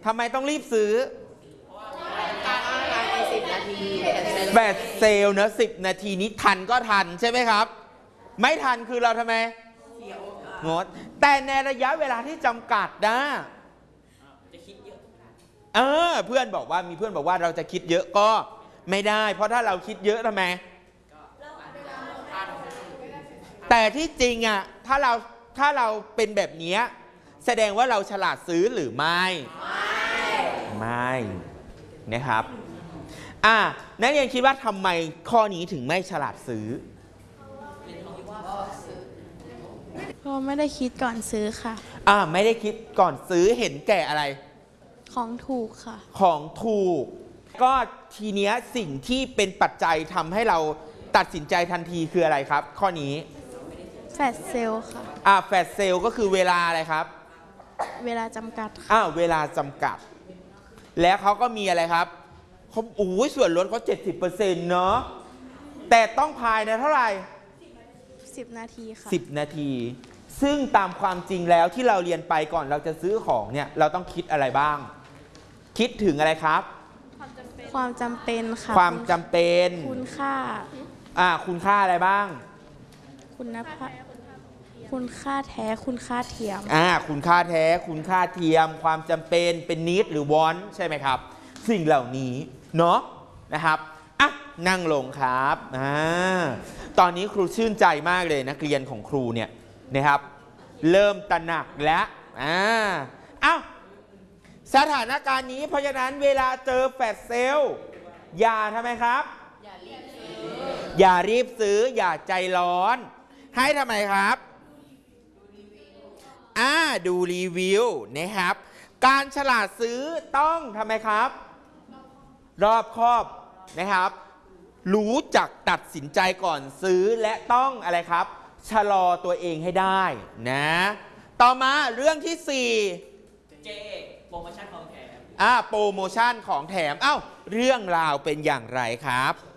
ทำไมต้องรีบซื้อ 10 นาทีแบตเซลล์นะ10 นาทีนี้ทันก็ทันใช่ไหมครับไม่ทันคือเราทำไมงดแต่ในระยะเวลาที่จำกัดนะจะคิดเยอะเพื่อนบอกว่ามีเพื่อนบอกว่าเราจะคิดเยอะก็ไม่ได้เพราะถ้าเราคิดเยอะทำไมแต่ที่จริงอ่ะถ้าเราเป็นแบบนี้แสดงว่าเราฉลาดซื้อหรือไม่นะครับนักเรียนคิดว่าทำไมข้อนี้ถึงไม่ฉลาดซื้อเพราะไม่ได้คิดก่อนซื้อค่ะไม่ได้คิดก่อนซื้อเห็นแก่อะไรของถูกค่ะของถูกก็ทีเนี้ยสิ่งที่เป็นปัจจัยทำให้เราตัดสินใจทันทีคืออะไรครับข้อนี้แฟลชเซลล์ค่ะแฟลชเซลล์ก็คือเวลาอะไรครับเวลาจำกัดค่ะเวลาจำกัดแล้วเขาก็มีอะไรครับเขาส่วนลดเขา 70% เนาะแต่ต้องภายในเท่าไหร่ 10 นาทีค่ะ 10 นาทีซึ่งตามความจริงแล้วที่เราเรียนไปก่อนเราจะซื้อของเนี่ยเราต้องคิดอะไรบ้างคิดถึงอะไรครับความจำเป็นค่ะความจำเป็นคุณค่าคุณค่าอะไรบ้างคุณภาพคุณค่าแท้คุณค่าเทียมคุณค่าแท้คุณค่าเทียมความจำเป็นเป็นนิดหรือวอนใช่ไหมครับสิ่งเหล่านี้เนาะนะครับนั่งลงครับตอนนี้ครูชื่นใจมากเลยนักเรียนของครูเนี่ยนะครับเริ่มตระหนักแล้วสถานการณ์นี้เพราะฉะนั้นเวลาเจอแฟลชเซลล์อย่าทำไมครับอย่ารีบซื้ออย่าใจร้อนให้ทำไมครับดูรีวิวนะครับการฉลาดซื้อต้องทำไมครับรอบคอบนะครับรู้จักตัดสินใจก่อนซื้อและต้องอะไรครับชะลอตัวเองให้ได้นะต่อมาเรื่องที่4 โปรโมชั่นของแถมโปรโมชั่นของแถมเรื่องราวเป็นอย่างไรครับ